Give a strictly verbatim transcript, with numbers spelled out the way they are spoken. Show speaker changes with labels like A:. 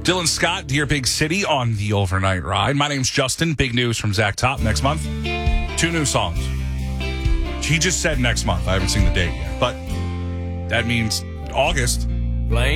A: Dylan Scott, Dear Big City on the overnight ride. My name's Justin. Big news from Zach Top next month. Two new songs. He just said next month. I haven't seen the date yet, but that means August.
B: Blame